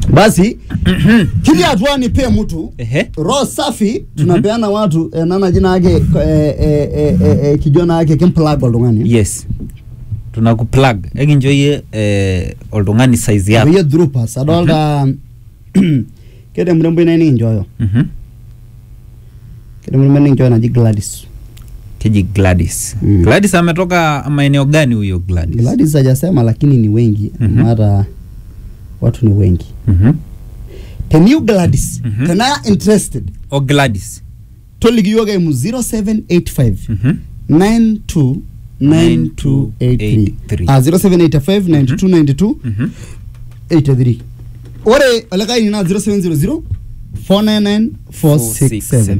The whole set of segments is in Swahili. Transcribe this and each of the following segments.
Basi kile hatua ni pe mtu roho safi tunapeana watu nana jina yake kijana yake kimplug oltungani. Yes. Tunakuplug. Ekinjoye oltungani size yako. Ye droopers adolta kede mrembo ina ni enjoyo. Kede mrembo ni enjoy na Gladys. Keji Gladys. Gladys ametoka maeneo gani huyo Gladys? Gladys hajasema lakini ni wengi. Mara watu ni wengi. The new Gladys. Tena interested. O Gladys. Toligiyoga mu 0785 92 9283 0785 92 83. Ore alakai ni na 0700 499 467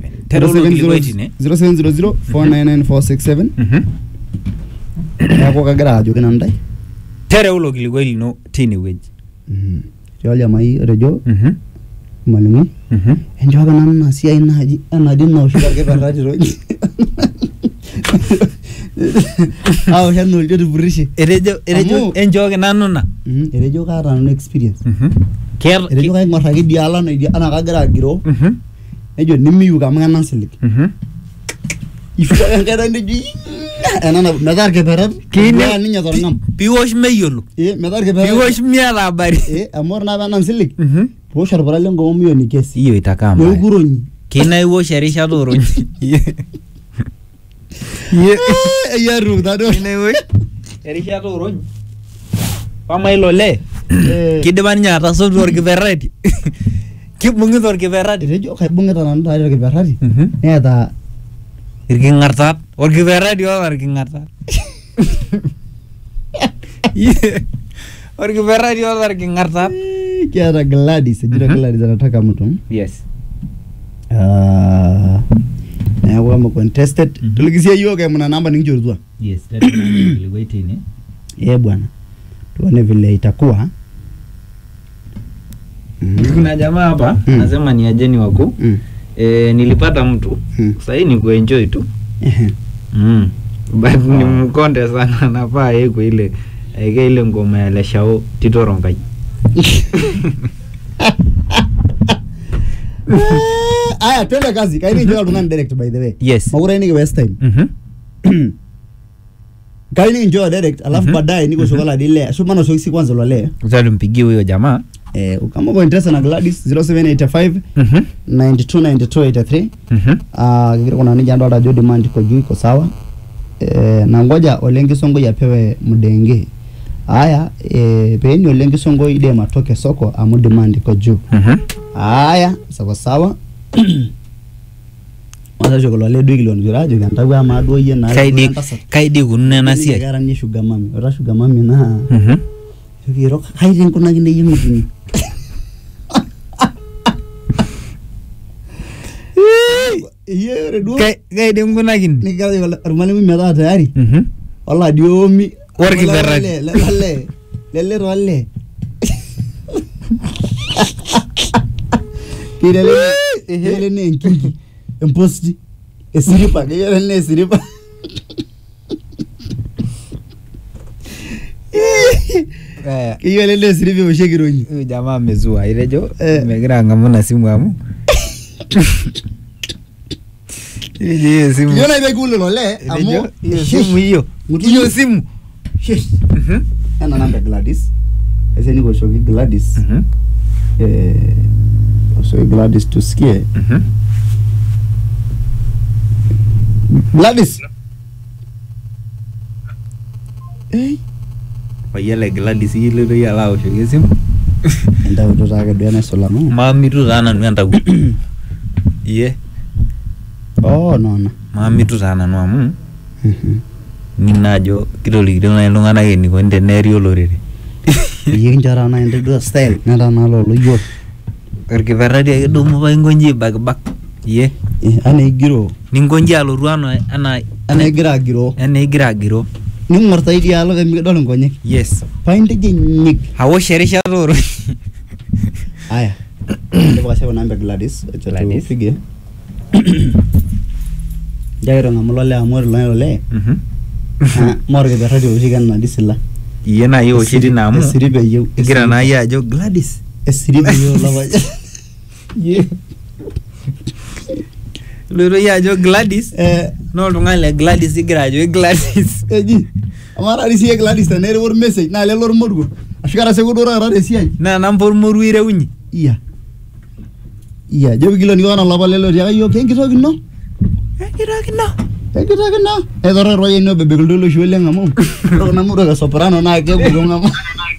0700 499 467. Yako kagara ajo kinandai tere ulo kiligweli no tini weji Jolia mai rejo malimu enjoga namna si ainaji anadi no shika ke barati roji aw hanu jodu burishi erejo enjoga nanuna erejo kara no experience erejo kay ngoragi diala no ana kagara giro ejo nimiyu kamngana silik ifika ngada ndi ana medar ke berat kine ninya torngam piwosh meyolo medar ke berat piwosh miala habari amor na bana silik woshar barale ngom yo ni kesi hiyo itakama yo kuroni kina wosharisha doronyi ya ru dado kina wosh sharisha doronyi pama ilole kidebani nyata so dor ke berati kibungi dor ke berati rejo kay bungi tanan dor ke berati eta irgi ngartat orgi berati orgi ngartat orgi berati orgi ngartat kiara Gladys jira Gladys anataka mtu yes na wama contested tuligisia yoga mna namba ningjoruzwa yes that is waiting bwana tuone vile itakuwa kuna jamaa hapa anasema ni ajeni wako nilipata mtu sasa hii ni kuenjoy tu but ni mkonde sana nafaa yeko ile ngoma ya Leshao Tito Rongai aya twende kazi kaini njoo tungan direct by the way yes magura ni west time kaini njoo direct alafu baadaye niko shokola dile so maana sokisi kwanza lole utampigie huyo jamaa kama uko interested na Gladys 0785 92 93 kile kuna nija ndo radio demand iko juu iko sawa na ngoja Olengi Songo yapewe mdenge haya peni Olengi Songo ide matoke soko amu demand iko juu haya sawa wala jogolo le dwigilo njurajo gantawa amado ye na kaidi kunna nasie garani sugar mami ora sugar mami na yiro kaidi kuna gine yimudini kaidi kuna gine ni gadi wala rumani mi meda tayari wala diomi worki berradi lele rolle Ile ne nkiki imposti esiripa ile ne esiripa ile ne esiripa ushegironyi jamaa amezua ilejo megira ngamuna simu amu ile simu yona ibe kulo lole amu simu hiyo simu ana namba Gladys ese ni go shogi Gladys so Gladys tusikie Gladys Oyele Gladys ile ya lao shogi simu nda utotaka dena solano mami tu sana nenda ku no mami tu sana no amu ninajo kidoli na ilungana yeni ko ndeneri olorere yinjara na ndo style nada nalo loyo erkiveradi ake dumu ba ngonji bak ana igiro ningonji aloruano ana igira giro ningorta idealo ke mi dol ngonyek yes find genyik hawo sherisha doro aya ndeba kasha namba Gladys fige jairo ngamulole amor lole morge berradi usigan na disilla yena yo shidi namu siribe yo igira na ya jo Gladys esiribi yo lavaja Loro ya jo Gladys no oltung'ani le Gladys igira ajo Gladys eji amara risi Gladys tenere wor message na lelor morgo ashikara segudora rare siai na nampor moru ireunyi iya jo gilo ni wana lava lelo ya yo kenkitokino edore roye no bebeguldo shwele ngamo ro na muro ga soprano na ke gugo ngamo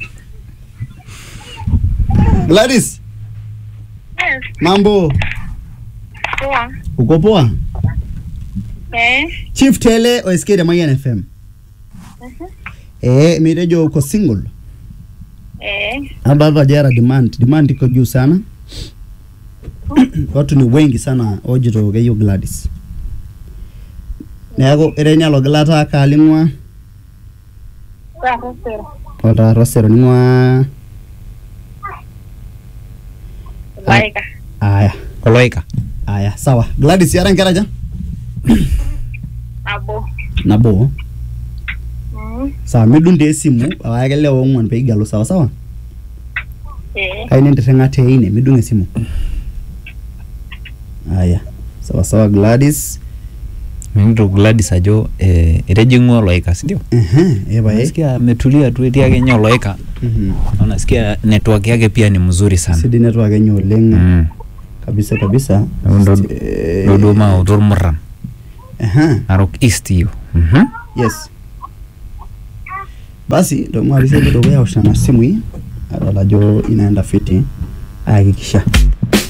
Gladys Yes. mambo Poa. uko poa Chief Tele o SK Mayan FM mirejo uko single Ababa jara demand iko juu sana watu ni wengi sana ojito geyo Gladys Neago erenya logelata kalingwa Ota rosero ningwa Laika. Oloika Aya sawa Gladys yara nkeraja Nabo Sawa midunde esimu awakele ongwan pe igalo sawa Kaine ndetenga teine midunge esimu Aya sawa Gladys Mimi Gladys ajo erejingo Oloika sindio nasikia ametulia tu eti yake Oloika nasikia network yake pia ni mzuri sana sidi network yake oleng kabisa Dodoma Udurmuran Narok East hiyo yes basi ndo mwalimu ndio wewe ushana simu hii alajo inaenda fiti hakikisha